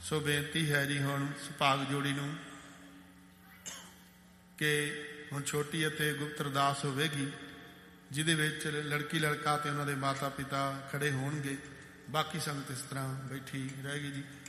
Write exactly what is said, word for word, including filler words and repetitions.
ਸੋ ਬੇਨਤੀ ਹੈ ਜੀ ਹੁਣ ਸੁਭਾਗ ਜੋੜੀ ਨੂੰ ਕਿ ਹੁਣ ਛੋਟੀ ਅਤੇ ਗੁਪਤ ਅਰਦਾਸ ਹੋਵੇਗੀ, ਜਿਹਦੇ ਵਿੱਚ ਲੜਕੀ ਲੜਕਾ ਤੇ ਉਹਨਾਂ ਦੇ ਮਾਤਾ ਪਿਤਾ ਖੜੇ ਹੋਣਗੇ। ਬਾਕੀ ਸੰਗਤ ਇਸ ਤਰ੍ਹਾਂ ਬੈਠੀ ਰਹੇਗੀ ਜੀ।